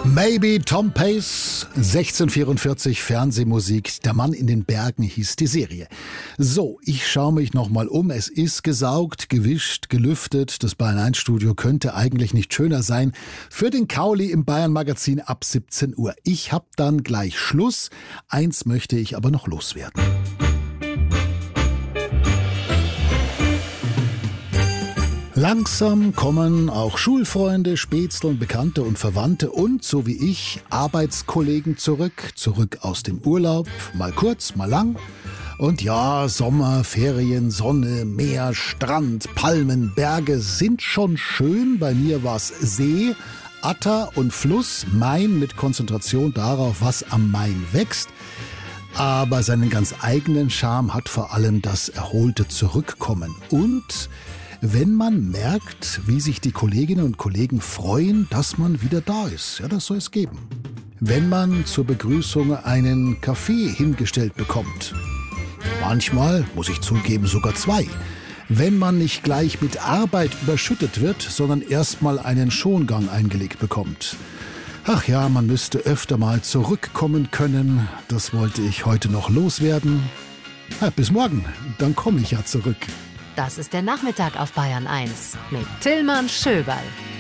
Maybe Tom Pace, 1644 Fernsehmusik. Der Mann in den Bergen hieß die Serie. So, ich schaue mich nochmal um. Es ist gesaugt, gewischt, gelüftet. Das Bayern 1 Studio könnte eigentlich nicht schöner sein. Für den Kauli im Bayern Magazin ab 17 Uhr. Ich hab dann gleich Schluss. Eins möchte ich aber noch loswerden. Langsam kommen auch Schulfreunde, Spätzle, Bekannte und Verwandte und, so wie ich, Arbeitskollegen zurück aus dem Urlaub, mal kurz, mal lang. Und ja, Sommer, Ferien, Sonne, Meer, Strand, Palmen, Berge sind schon schön. Bei mir war's See, Atter und Fluss, Main mit Konzentration darauf, was am Main wächst. Aber seinen ganz eigenen Charme hat vor allem das erholte Zurückkommen. Und wenn man merkt, wie sich die Kolleginnen und Kollegen freuen, dass man wieder da ist. Ja, das soll es geben. Wenn man zur Begrüßung einen Kaffee hingestellt bekommt. Manchmal, muss ich zugeben, sogar 2. Wenn man nicht gleich mit Arbeit überschüttet wird, sondern erstmal einen Schongang eingelegt bekommt. Ach ja, man müsste öfter mal zurückkommen können. Das wollte ich heute noch loswerden. Ja, bis morgen, dann komme ich ja zurück. Das ist der Nachmittag auf Bayern 1 mit Tillmann Schöberl.